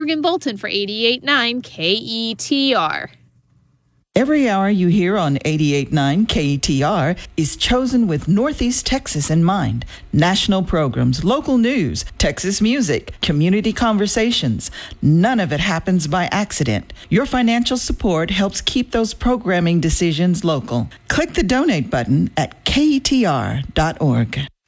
Morgan Bolton for 88.9 KETR. Every hour you hear on 88.9 KETR is chosen with Northeast Texas in mind. National programs, local news, Texas music, community conversations. None of it happens by accident. Your financial support helps keep those programming decisions local. Click the donate button at ketr.org.